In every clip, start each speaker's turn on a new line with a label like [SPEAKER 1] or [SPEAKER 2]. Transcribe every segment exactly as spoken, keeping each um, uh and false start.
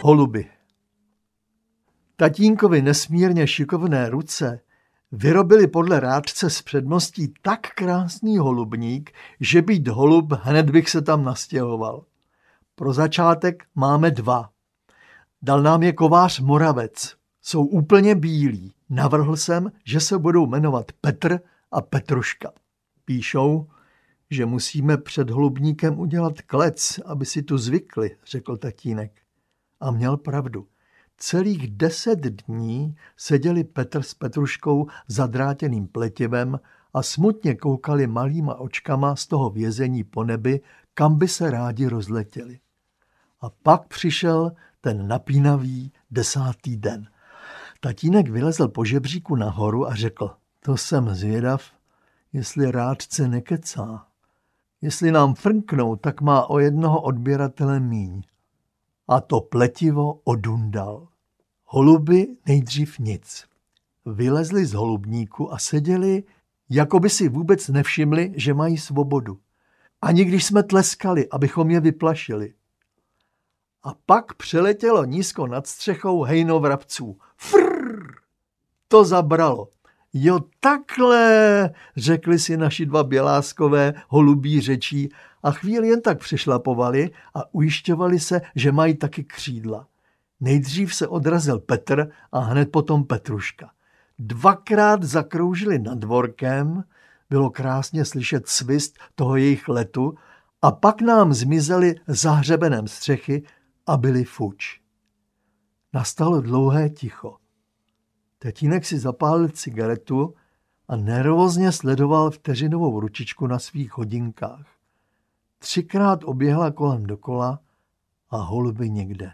[SPEAKER 1] Holuby. Tatínkovi nesmírně šikovné ruce vyrobili podle rádce z předmostí tak krásný holubník, že být holub, hned bych se tam nastěhoval. Pro začátek máme dva. Dal nám je kovář Moravec. Jsou úplně bílí. Navrhl jsem, že se budou jmenovat Petr a Petruška. Píšou, že musíme před holubníkem udělat klec, aby si tu zvykli, řekl tatínek. A měl pravdu. Celých deset dní seděli Petr s Petruškou zadrátěným pletivem a smutně koukali malýma očkama z toho vězení po nebi, kam by se rádi rozletěli. A pak přišel ten napínavý desátý den. Tatínek vylezl po žebříku nahoru a řekl, to jsem zvědav, jestli rádce nekecá. Jestli nám frnknou, tak má o jednoho odběratele míň. A to pletivo odundal. Holuby nejdřív nic. Vylezli z holubníku a seděli, jako by si vůbec nevšimli, že mají svobodu. Ani když jsme tleskali, abychom je vyplašili. A pak přeletělo nízko nad střechou hejno vrabců. Frrr! To zabralo. Jo, takhle, řekli si naši dva běláskové holubí řečí a chvíli jen tak přešlapovali a ujišťovali se, že mají taky křídla. Nejdřív se odrazil Petr a hned potom Petruška. Dvakrát zakroužili nad dvorkem, bylo krásně slyšet svist toho jejich letu a pak nám zmizeli za hřebenem střechy a byli fuč. Nastalo dlouhé ticho. Tatínek si zapálil cigaretu a nervózně sledoval vteřinovou ručičku na svých hodinkách. Třikrát oběhla kolem dokola a holuby někde.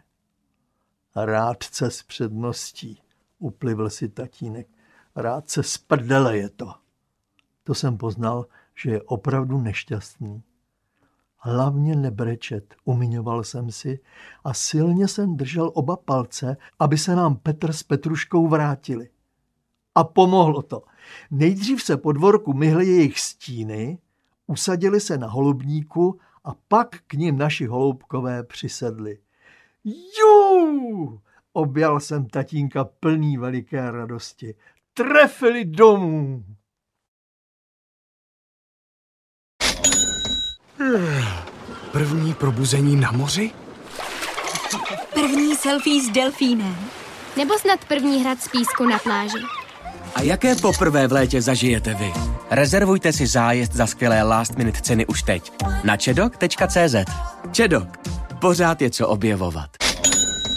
[SPEAKER 1] Rádce s předností, uplivl si tatínek. Rádce z prdele je to. To jsem poznal, že je opravdu nešťastný. Hlavně nebrečet, umiňoval jsem si a silně jsem držel oba palce, aby se nám Petr s Petruškou vrátili. A pomohlo to. Nejdřív se po dvorku myhly jejich stíny, usadili se na holubníku a pak k nim naši holoubkové přisedli. Jú! Objal jsem tatínka plný veliké radosti. Trefili domů!
[SPEAKER 2] První probuzení na moři?
[SPEAKER 3] První selfie s delfínem.
[SPEAKER 4] Nebo snad první hrad z písku na pláži.
[SPEAKER 5] A jaké poprvé v létě zažijete vy? Rezervujte si zájezd za skvělé last minute ceny už teď na čedok tečka cé zet. Čedok. Pořád je co objevovat.